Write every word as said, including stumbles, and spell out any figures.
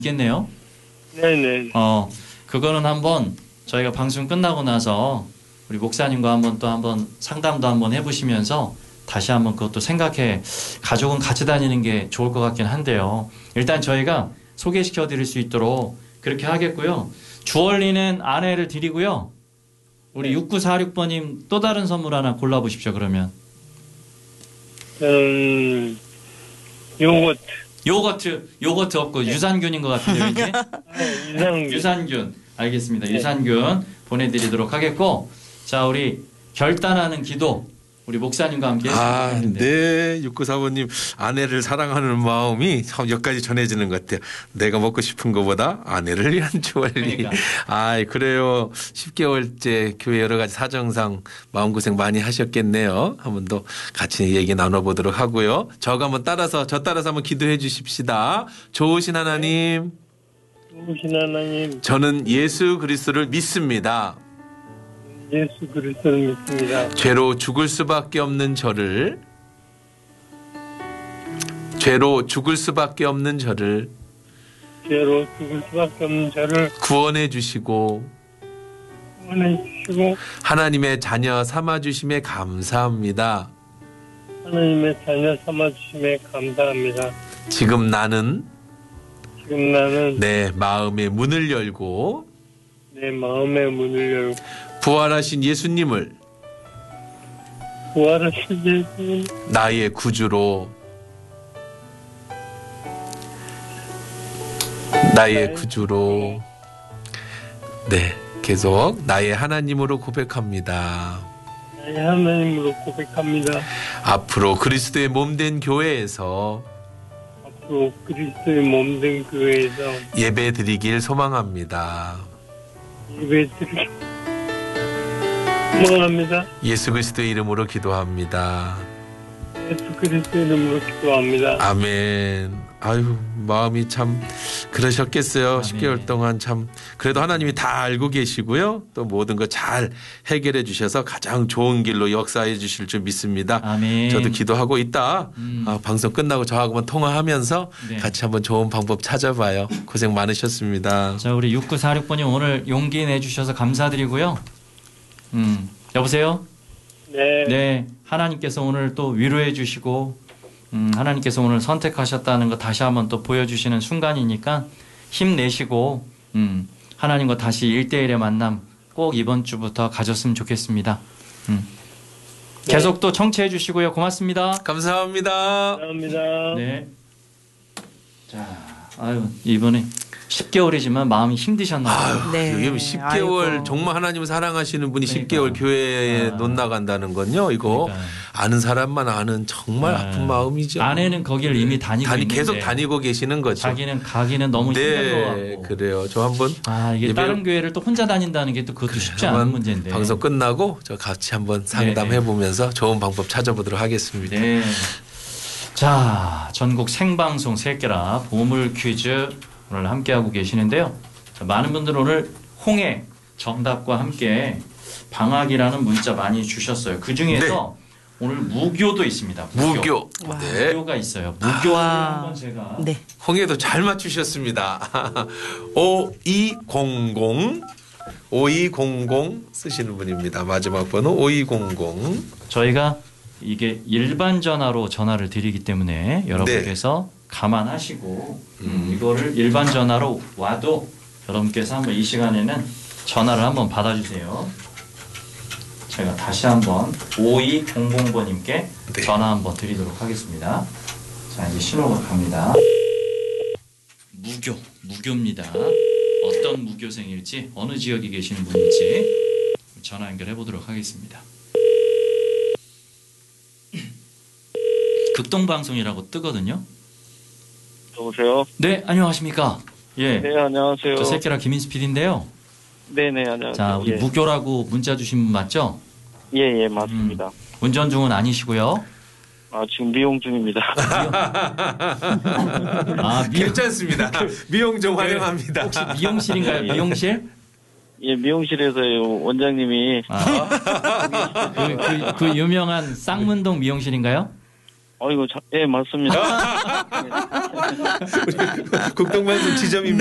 있겠네요. 네네. 어, 그거는 한번 저희가 방송 끝나고 나서 우리 목사님과 한번 또 한번 상담도 한번 해보시면서 다시 한번 그것도 생각해, 가족은 같이 다니는 게 좋을 것 같긴 한데요. 일단 저희가 소개시켜 드릴 수 있도록 그렇게 하겠고요. 주얼리는 아내를 드리고요. 우리 네. 육구사육 번님 또 다른 선물 하나 골라보십시오. 그러면 음, 요거트. 요거트, 요거트 없고 네. 유산균인 것 같은데요, 이제? 네, 유산균. 유산균. 알겠습니다. 네. 유산균 보내드리도록 하겠고, 자, 우리 결단하는 기도, 우리 목사님과 함께 아, 했으면 좋겠는데. 네. 육구사모님 아내를 사랑하는 마음이 참 여기까지 전해지는 것 같아요. 내가 먹고 싶은 것보다 아내를 위한 주얼리. 그러니까. 아, 그래요. 십 개월째 교회 여러 가지 사정상 마음고생 많이 하셨겠네요. 한번 더 같이 얘기 나눠보도록 하고요. 저가 한번 따라서, 저 따라서 한번 기도해 주십시다. 좋으신 하나님. 좋으신 하나님, 저는 예수 그리스도를 믿습니다. 예수 그리스도를 믿습니다. 죄로 죽을 수밖에 없는 저를 죄로 죽을 수밖에 없는 저를 죄로 죽을 수밖에 없는 저를 구원해 주시고 구원해 주시고 하나님의 자녀 삼아 주심에 감사합니다. 하나님의 자녀 삼아 주심에 감사합니다. 지금 나는 지금 나는 내 마음의 문을 열고 내 마음의 문을 열고 부활하신 예수님을 부활하신 예수님 나의 구주로 나의 구주로 네, 계속 나의 하나님으로 고백합니다. 나의 하나님으로 고백합니다. 앞으로 그리스도의 몸된 교회에서 앞으로 그리스도의 몸된 교회에서 예배 드리길 소망합니다. 예배드리기 소망합니다. 예수 그리스도의 이름으로 기도합니다. 예수 그리스도의 이름으로 기도합니다. 아멘. 아유, 마음이 참 그러셨겠어요. 아멘. 십 개월 동안 참 그래도 하나님이 다 알고 계시고요. 또 모든 거 잘 해결해 주셔서 가장 좋은 길로 역사해 주실 줄 믿습니다. 아멘. 저도 기도하고 있다. 음. 아, 방송 끝나고 저하고만 통화하면서 네. 같이 한번 좋은 방법 찾아봐요. 고생 많으셨습니다. 자, 우리 육구사육 번님 오늘 용기 내주셔서 감사드리고요. 음, 여보세요? 네. 네. 하나님께서 오늘 또 위로해 주시고, 음, 하나님께서 오늘 선택하셨다는 거 다시 한번 또 보여주시는 순간이니까 힘내시고, 음, 하나님과 다시 일대일의 만남 꼭 이번 주부터 가졌으면 좋겠습니다. 음. 네. 계속 또 청취해 주시고요. 고맙습니다. 감사합니다. 감사합니다. 네. 자, 아유, 이번에 십 개월이지만 마음이 힘드셨나 봐요. 아유, 네. 이게 십 개월 아이고. 정말 하나님을 사랑하시는 분이 그러니까. 십 개월 교회에 아. 못 나간다는 건요. 이거 그러니까. 아는 사람만 아는 정말 아. 아픈 마음이죠. 아내는 거기를 이미 다니고 다니, 있는데 계속 다니고 계시는 거죠. 자기는 가기는 너무 힘든 것 네, 같고. 그래요. 저 한번 아, 이게 예배- 다른 교회를 또 혼자 다닌다는 게 또 그것도 쉽지 않은 한번 문제인데. 방송 끝나고 저 같이 한번 상담해 보면서 좋은 방법 찾아보도록 하겠습니다. 네. 자, 전국 생방송 새끼라 보물 퀴즈 오늘 함께하고 계시는데요. 자, 많은 분들 오늘 홍해 정답과 함께 방학이라는 문자 많이 주셨어요. 그 중에서 오늘 무교도 있습니다. 무교. 와. 네. 무교가 있어요. 무교를 와. 한번 제가 네. 홍해도 잘 맞추셨습니다. 오이공공 오이공공 쓰시는 분입니다. 마지막 번호 오이공공. 저희가 이게 일반 전화로 전화를 드리기 때문에 여러분께서 감안하시고 음, 이거를 일반 전화로 와도 여러분께서 한번 이 시간에는 전화를 한번 받아주세요. 제가 다시 한번 오이공공 번님께 네. 전화 한번 드리도록 하겠습니다. 자, 이제 신호가 갑니다. 무교, 무교입니다. 어떤 무교생일지, 어느 지역에 계시는 분일지 전화 연결해 보도록 하겠습니다. 극동방송이라고 뜨거든요. 여보세요? 네, 안녕하십니까. 예, 네, 안녕하세요. 저 새끼라 김인수 피디인데요. 네네, 안녕하세요. 자, 우리 예. 무교라고 문자 주신 분 맞죠? 예, 예, 맞습니다. 운전 중은 아니시고요. 아, 지금 미용 중입니다. 아, 미, 괜찮습니다. 미용 좀 활용합니다. 혹시 미용실인가요? 미용실? 예, 미용실에서요, 원장님이, 아, 그, 그, 그 유명한 쌍문동 미용실인가요? 어이구, 자, 예, 맞습니다. 국동방송 지점입니다.